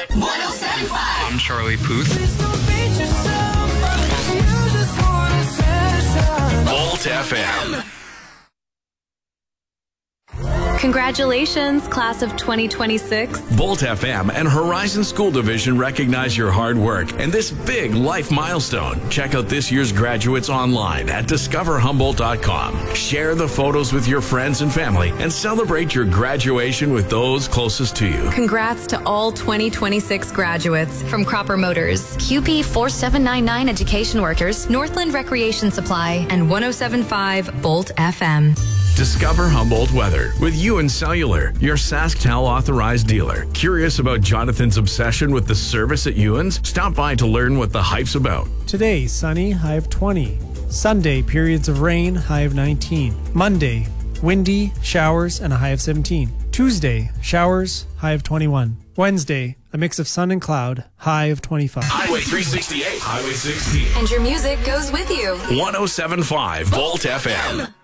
107.5. I'm Charlie Puth. Volt FM. Congratulations, class of 2026. Volt FM and Horizon School Division recognize your hard work and this big life milestone. Check out this year's graduates online at discoverhumboldt.com. Share the photos with your friends and family and celebrate your graduation with those closest to you. Congrats to all 2026 graduates from Cropper Motors, QP 4799 Education Workers, Northland Recreation Supply, and 107.5 Volt FM. Discover Humboldt weather with UN Cellular, your SaskTel authorized dealer. Curious about Jonathan's obsession with the service at Ewan's? Stop by to learn what the hype's about. Today, sunny, high of 20. Sunday, periods of rain, high of 19. Monday, windy, showers, and a high of 17. Tuesday, showers, high of 21. Wednesday, a mix of sun and cloud, high of 25. Highway 368, Highway 16. And your music goes with you. 107.5 Volt FM.